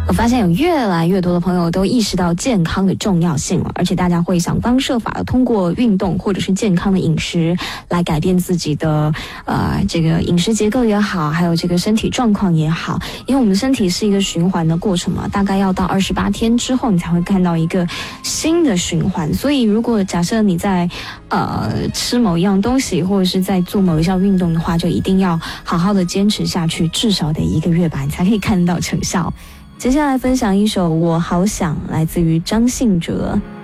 我发现有越来越多的朋友都意识到健康的重要性了，而且大家会想方设法的通过运动或者是健康的饮食来改变自己的这个饮食结构也好，还有这个身体状况也好。因为我们身体是一个循环的过程嘛，大概要到28天之后你才会看到一个新的循环。所以如果假设你在吃某一样东西或者是在做某一项运动的话，就一定要好好的坚持下去，至少得1个月吧，你才可以看到成效。接下来分享一首《我好想》，来自于张信哲。